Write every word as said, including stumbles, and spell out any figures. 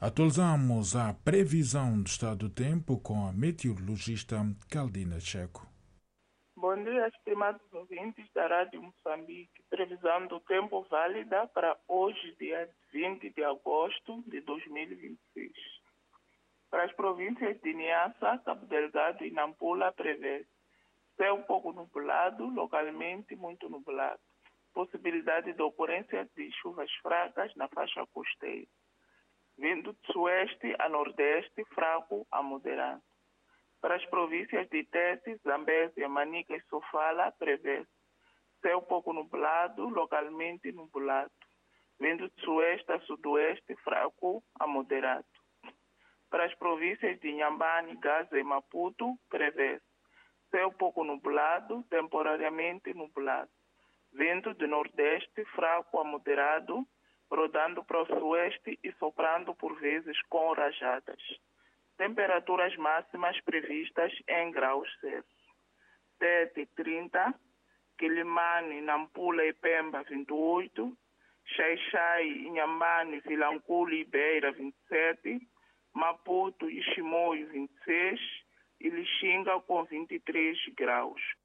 Atualizamos a previsão do estado do tempo com a meteorologista Caldina Checo. Bom dia, estimados ouvintes da Rádio Moçambique. Previsão do tempo válida para hoje, dia vinte de agosto de dois mil e vinte e seis. Para as províncias de Niassa, Cabo Delgado e Nampula, prevê céu pouco nublado, localmente muito nublado. Possibilidade de ocorrência de chuvas fracas na faixa costeira. Vento de sueste a nordeste, fraco a moderado. Para as províncias de Tete, Zambésia, Manica e Sofala, prevê céu pouco nublado, localmente nublado. Vento de sueste a sudoeste, fraco a moderado. Para as províncias de Inhambane, Gaza e Maputo, prevê céu pouco nublado, temporariamente nublado. Vento de nordeste, fraco a moderado, rodando para o sueste e soprando por vezes com rajadas. Temperaturas máximas previstas em graus Celsius. Tete, trinta. Quilimane, Nampula e Pemba, vinte e oito. Xai-Xai, Inhambane, Vilanculo e Beira, vinte e sete. Maputo e Chimoio, vinte e seis. E Lixinga com vinte e três graus.